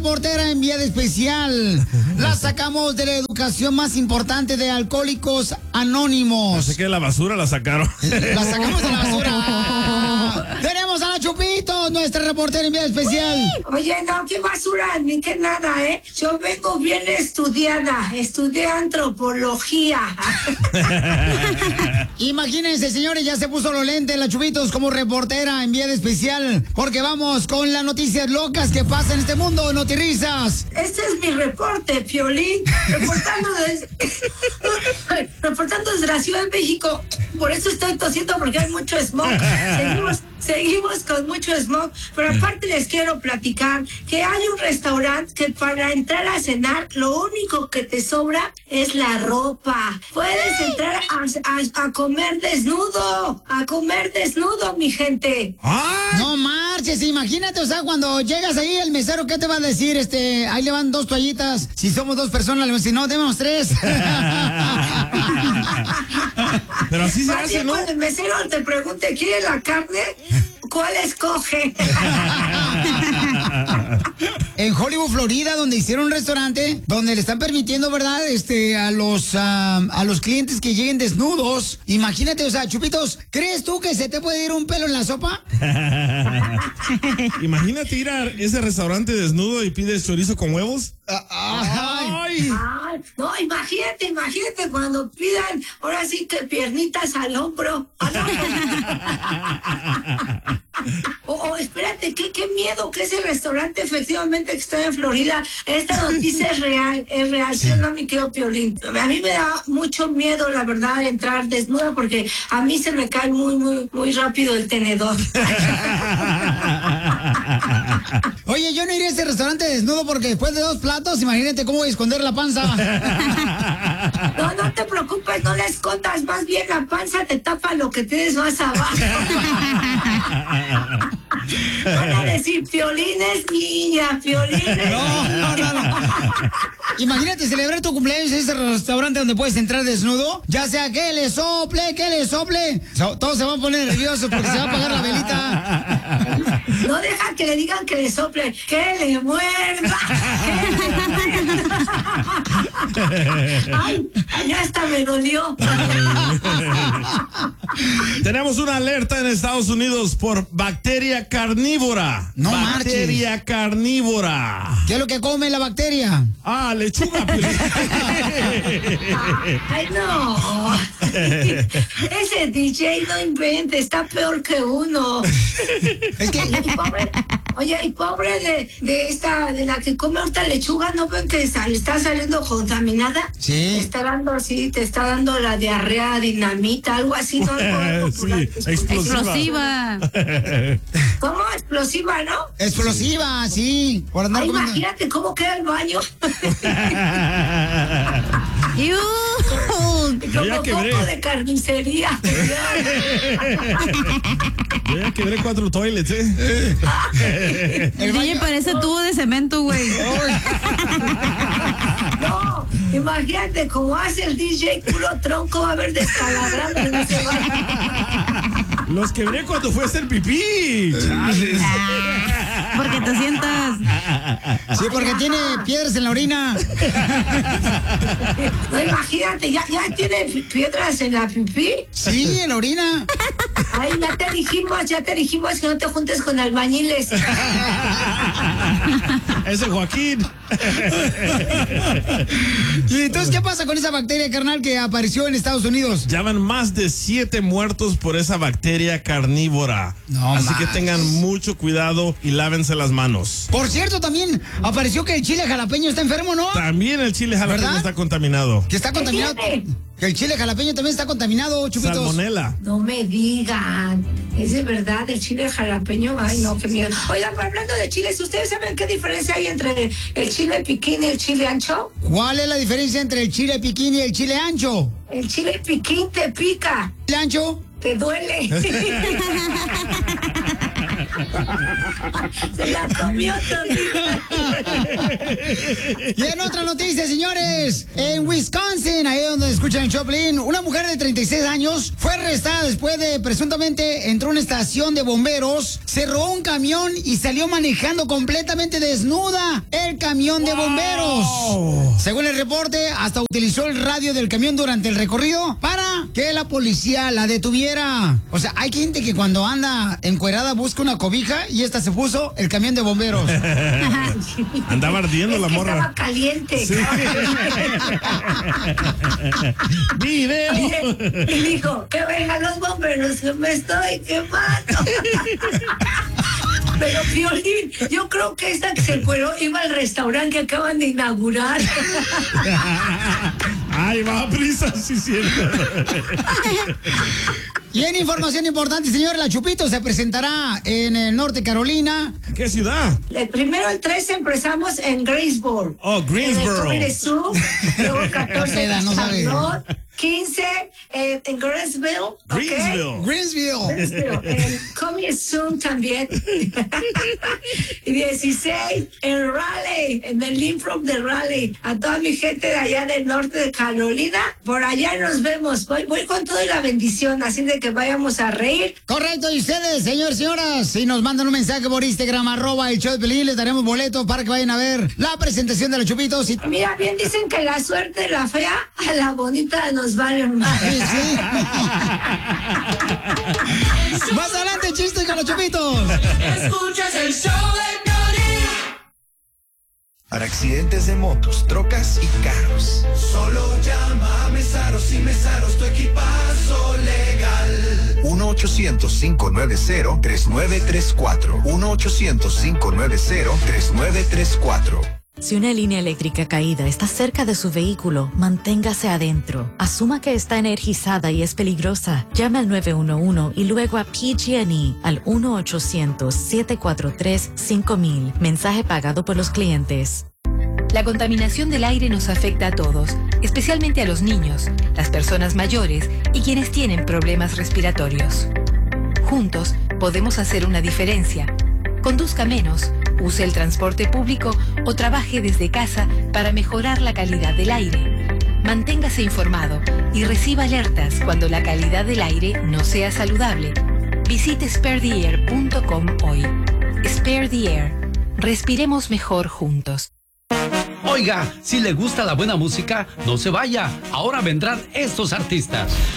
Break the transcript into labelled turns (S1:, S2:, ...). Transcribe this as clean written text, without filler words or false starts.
S1: reportera enviada especial. La sacamos de la educación más importante de Alcohólicos Anónimos.
S2: Pensé que de la basura la sacaron.
S1: La sacamos de la basura. Tenemos a la Chupito, nuestra reportera enviada especial.
S3: Oye, no, qué basura, ni que nada, ¿eh? Yo vengo bien estudiada, estudié antropología.
S1: Imagínense, señores, ya se puso los lentes la Chupitos como reportera enviada especial, porque vamos con las noticias locas que pasan en este mundo, notirrisas.
S3: Este es mi reporte, Piolín, reportando desde la Ciudad de México. Por eso estoy tosiendo, porque hay mucho smog. Seguimos con mucho smog, pero aparte les quiero platicar que hay un restaurante que para entrar a cenar lo único que te sobra es la ropa. Puedes entrar a comer desnudo, mi gente.
S1: ¡Ay! No marches, imagínate, o sea, cuando llegas ahí el mesero, ¿qué te va a decir? Ahí le van 2 toallitas, si somos 2 personas, si no, demos 3.
S2: Pero así se hace, ¿no?
S3: Cuando el mesero te pregunte, ¿quiere la carne? ¿Cuál escoge?
S1: En Hollywood, Florida, donde hicieron un restaurante donde le están permitiendo, ¿verdad? A los clientes que lleguen desnudos. Imagínate, o sea, Chupitos, ¿crees tú que se te puede ir un pelo en la sopa?
S2: Imagínate ir a ese restaurante desnudo y pides chorizo con huevos.
S3: Ay. No, imagínate cuando pidan, ahora sí que piernitas al hombro. Espérate, qué miedo que ese restaurante efectivamente que está en Florida. Esta noticia es real, ¿sí o no, mi querido Piolín? A mí me da mucho miedo, la verdad, entrar desnuda porque a mí se me cae muy rápido el tenedor.
S1: Oye, yo no iría a ese restaurante desnudo porque después de 2 platos, imagínate cómo voy a esconder la panza.
S3: No te preocupes, no la escondas, más bien la panza te tapa lo que tienes más abajo. Van a decir, Piolín es niña, Piolín es
S1: No. Imagínate celebrar tu cumpleaños en ese restaurante donde puedes entrar desnudo, ya sea que le sople. Todos se van a poner nerviosos porque se va a apagar la velita.
S3: No deja que le digan que le sople, que le muerda. Ay, ya hasta me dolió.
S2: Tenemos una alerta en Estados Unidos por bacteria carnívora.
S1: No
S2: bacteria carnívora.
S1: ¿Qué es lo que come la bacteria?
S2: Lechuga.
S3: Ay, no. Ese DJ no invente, está peor que uno.
S1: Es que...
S3: Y pobre de la que come ahorita lechuga, ¿no ven que le está saliendo contaminada?
S1: Sí.
S3: Te está dando la diarrea dinamita, algo así, ¿no?
S2: Sí, explosiva.
S3: ¿Cómo? ¿Explosiva, no?
S1: Explosiva, sí. Por andar comiendo.
S3: Imagínate cómo queda el baño.
S2: Yo ya
S3: Como
S2: quebré.
S3: poco de carnicería.
S2: Yo ya quebré 4 toilets,
S4: El DJ parece tubo de cemento, güey.
S3: No, imagínate cómo hace el DJ, puro tronco, va a haber descalabrando y no se va.
S2: Los quebré cuando fue a hacer pipí.
S4: Porque te sientas.
S1: Sí, porque tiene piedras en la orina.
S3: No, imagínate, ya tiene piedras en la pipí.
S1: Sí, en la orina.
S3: Ay, ya te dijimos que no te juntes con albañiles.
S2: Ese Joaquín.
S1: ¿Y entonces qué pasa con esa bacteria, carnal, que apareció en Estados Unidos?
S2: Ya van más de 7 muertos por esa bacteria carnívora. Así que tengan mucho cuidado y lávense las manos.
S1: Por cierto, también apareció que el chile jalapeño está enfermo, ¿no?
S2: También el chile jalapeño, ¿verdad?, está contaminado.
S1: Que está contaminado. Que el chile jalapeño también está contaminado, Chupitos.
S2: Salmonela.
S3: No me digan. ¿Es de verdad el chile jalapeño? Ay, no, qué miedo. Oigan, hablando de chiles, ¿ustedes saben qué diferencia hay entre el chile piquín y el chile ancho?
S1: ¿Cuál es la diferencia entre el chile piquín y el chile ancho?
S3: El chile piquín te pica.
S1: ¿El ancho?
S3: Te duele. Se la comió todita.
S1: Y en otra noticia, señores, en Wisconsin, ahí donde escuchan el Choplin, una mujer de 36 años fue arrestada después de presuntamente entró a una estación de bomberos, se robó un camión y salió manejando completamente desnuda el camión de bomberos. Según el reporte, hasta utilizó el radio del camión durante el recorrido para que la policía la detuviera. O sea, hay gente que cuando anda encuerada busca una cobija y esta se puso el camión de bomberos.
S2: Andaba ardiendo la morra.
S3: Estaba caliente.
S2: Sí. Video.
S3: Y dijo, que vengan los bomberos, que me estoy quemando. Pero Piolín, yo creo que esta que se encueró iba al restaurante que acaban de inaugurar.
S2: Ay, va a prisa, sí, cierto.
S1: Y en información importante, señor, la Chupito se presentará en el norte de Carolina.
S2: ¿Qué ciudad?
S3: Primero el 13 empezamos en Greensboro.
S2: Oh, Greensboro.
S3: En el Sur, luego 14 en Charlotte, 15 en Greensville.
S1: Greensville.
S3: En Coming Soon también. Y 16 en Raleigh, en el Lynfrom de Raleigh. A toda mi gente de allá del norte de Carolina, por allá nos vemos. Voy con toda la bendición, así de que vayamos a reír.
S1: Correcto, y ustedes, señores, señoras, si nos mandan un mensaje por Instagram, @el show de Pelín, les daremos boletos para que vayan a ver la presentación de los Chupitos. Y...
S3: Mira, bien dicen que la suerte de la fea a la bonita nos vale más.
S1: Sí, sí. Más adelante, chistes con los Chupitos.
S5: Escuchas el show de Piolín.
S6: Para accidentes de motos, trocas y carros, solo llama a Mesaros y Mesaros, tu equipazo legal. 1-800-590-3934. 1-800-590-3934.
S7: Si una línea eléctrica caída está cerca de su vehículo, manténgase adentro. Asuma que está energizada y es peligrosa. Llame al 911 y luego a PG&E al 1-800-743-5000. Mensaje pagado por los clientes.
S8: La contaminación del aire nos afecta a todos, especialmente a los niños, las personas mayores y quienes tienen problemas respiratorios. Juntos podemos hacer una diferencia. Conduzca menos, use el transporte público o trabaje desde casa para mejorar la calidad del aire. Manténgase informado y reciba alertas cuando la calidad del aire no sea saludable. Visite sparetheair.com hoy. Spare the Air. Respiremos mejor juntos.
S9: Oiga, si le gusta la buena música, no se vaya. Ahora vendrán estos artistas.